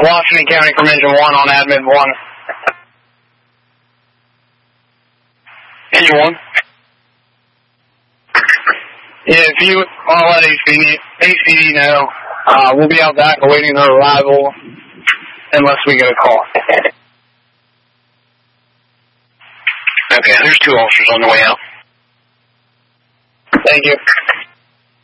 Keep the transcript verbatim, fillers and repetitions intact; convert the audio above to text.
Washington County Division one on Admin one. Anyone? Yeah, if you all let A C D know, uh, we'll be out back awaiting their arrival unless we get a call. Okay, there's two officers on the way out. Thank you.